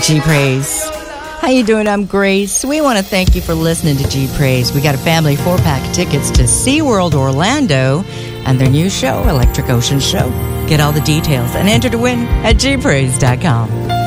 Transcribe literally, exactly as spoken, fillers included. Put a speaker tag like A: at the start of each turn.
A: G-Praise. How you doing? I'm Grace. We want to thank you for listening to G-Praise. We got a family four-pack tickets to SeaWorld Orlando and their new show, Electric Ocean Show. Get all the details and enter to win at G praise dot com.